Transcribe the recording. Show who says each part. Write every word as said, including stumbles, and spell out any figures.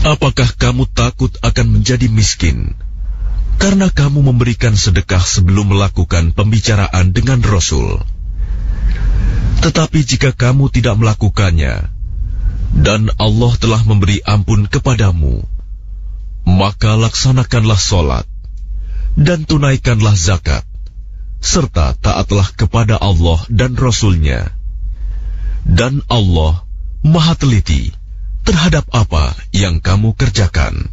Speaker 1: Apakah kamu takut akan menjadi miskin karena kamu memberikan sedekah sebelum melakukan pembicaraan dengan Rasul? Tetapi jika kamu tidak melakukannya, dan Allah telah memberi ampun kepadamu, maka laksanakanlah solat, dan tunaikanlah zakat, serta taatlah kepada Allah dan Rasul-Nya. Dan Allah Maha Teliti terhadap apa yang kamu kerjakan.